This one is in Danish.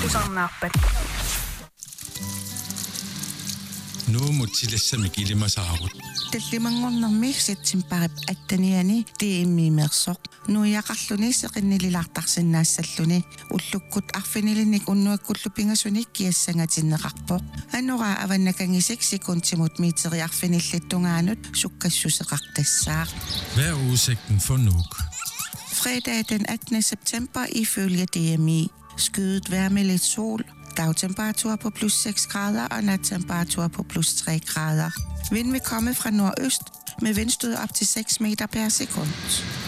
Tusarnaarpat. Nu mutilassami kilimasaarut. Tallimangornermi sitsimparip attaniani tiimmiimersoq nuiaqarluni seqinnililaartarsinnaassalluni ullukkut arfinilinik unnuakkullu pingasunik kiassangatineqarpoq anora avannakangisik sekuntimut miiteriarfinillittungaanut sukkassuseqartassaaq. Hvad er udsigten for Nuuk? Fredag den 18. september ifølge DMI. Skyet vejr med lidt sol. Dagtemperatur på plus 6 grader og nattemperatur på plus 3 grader. Vind vil komme fra nordøst med vindstød op til 6 meter per sekund.